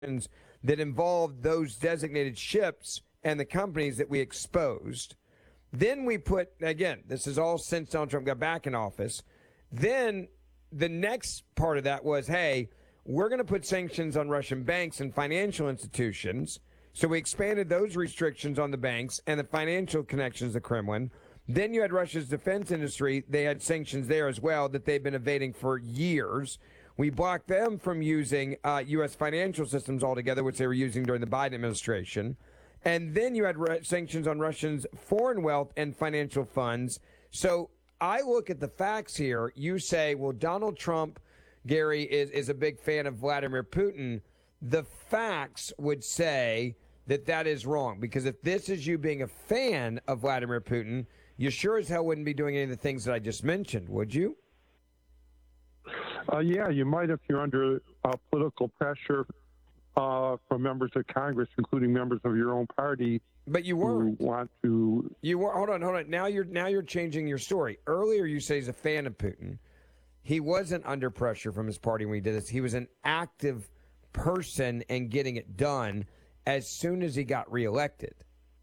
that involved those designated ships and the companies that we exposed. Then we put, again, this is all since Donald Trump got back in office. Then the next part of that was, hey, we're going to put sanctions on Russian banks and financial institutions. So we expanded those restrictions on the banks and the financial connections to the Kremlin. Then you had Russia's defense industry. They had sanctions there as well that they've been evading for years. We blocked them from using U.S. financial systems altogether, which they were using during the Biden administration. And then you had sanctions on Russians' foreign wealth and financial funds. So I look at the facts here. You say, well, Donald Trump, Gary, is a big fan of Vladimir Putin. The facts would say that that is wrong, because if this is you being a fan of Vladimir Putin, you sure as hell wouldn't be doing any of the things that I just mentioned, would you? Yeah, you might if you're under political pressure from members of Congress, including members of your own party. But you weren't. Who want to? You were. Hold on. Now you're changing your story. Earlier you say he's a fan of Putin. He wasn't under pressure from his party when he did this. He was an active person and getting it done as soon as he got reelected.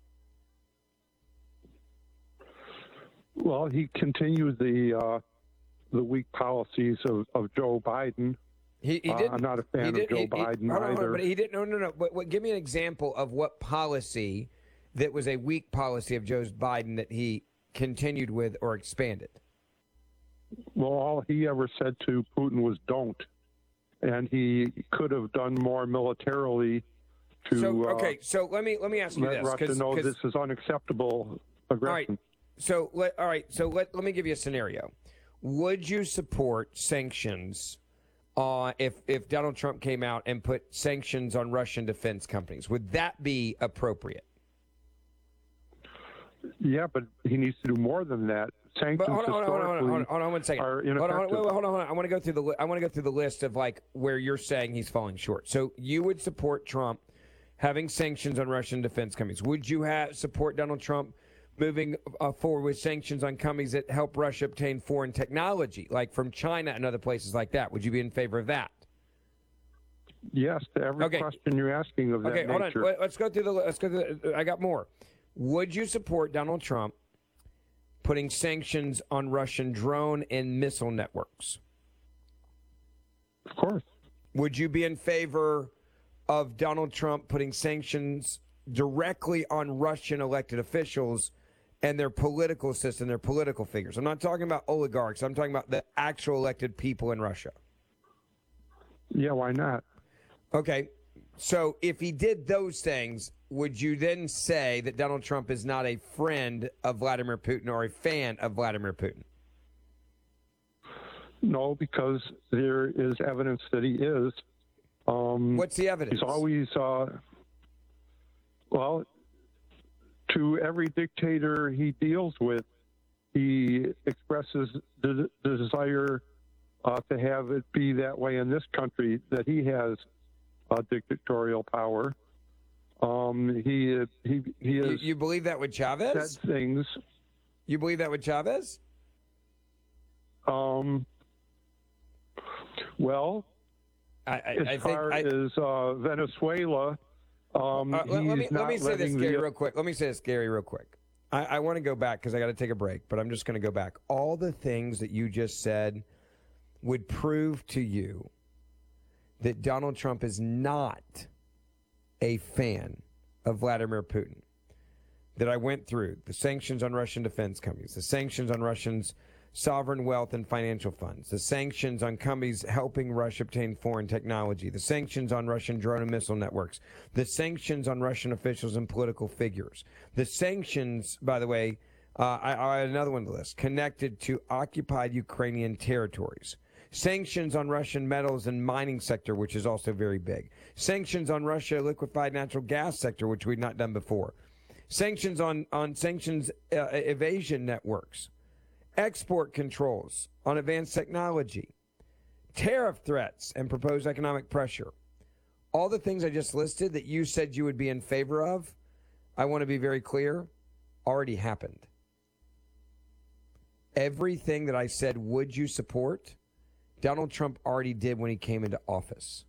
Well, he continued the weak policies of Joe Biden. He didn't. I'm not a fan of Joe Biden either. But he didn't. No. But give me an example of what policy that was a weak policy of Joe Biden that he continued with or expanded. Well, all he ever said to Putin was "don't," and he could have done more militarily to. So let me ask you let this. Russia know this is unacceptable aggression. All right. So let me give you a scenario. Would you support sanctions if Donald Trump came out and put sanctions on Russian defense companies? Would that be appropriate? Yeah, but he needs to do more than that. Sanctions hold on 1 second. Are ineffective. Hold on. I want to go through the list of like where you're saying he's falling short. So you would support Trump having sanctions on Russian defense companies. Would you support Donald Trump moving forward with sanctions on companies that help Russia obtain foreign technology, like from China and other places like that? Would you be in favor of that? Yes, to every question you're asking of that nature. Okay, hold on. Let's go through I got more. Would you support Donald Trump putting sanctions on Russian drone and missile networks? Of course. Would you be in favor of Donald Trump putting sanctions directly on Russian elected officials and their political system, their political figures? I'm not talking about oligarchs. I'm talking about the actual elected people in Russia. Yeah, why not? Okay. So if he did those things, would you then say that Donald Trump is not a friend of Vladimir Putin or a fan of Vladimir Putin? No, because there is evidence that he is. What's the evidence? He's always, to every dictator he deals with, he expresses the desire to have it be that way in this country, that he has dictatorial power. He is. You believe that with Chavez? Said things. You believe that with Chavez? Well, as far as Venezuela, let me say this, Gary, real quick. Let me say this, Gary, real quick. I want to go back because I got to take a break, but I'm just going to go back. All the things that you just said would prove to you that Donald Trump is not a fan of Vladimir Putin. That I went through the sanctions on Russian defense companies, the sanctions on Russians' sovereign wealth and financial funds, the sanctions on companies helping Russia obtain foreign technology, the sanctions on Russian drone and missile networks, the sanctions on Russian officials and political figures, the sanctions, by the way, I had another one on the list, connected to occupied Ukrainian territories. Sanctions on Russian metals and mining sector, which is also very big. Sanctions on Russia liquefied natural gas sector, which we'd not done before. Sanctions on sanctions evasion networks. Export controls on advanced technology. Tariff threats and proposed economic pressure. All the things I just listed that you said you would be in favor of, I want to be very clear, already happened. Everything that I said, would you support, Donald Trump already did when he came into office.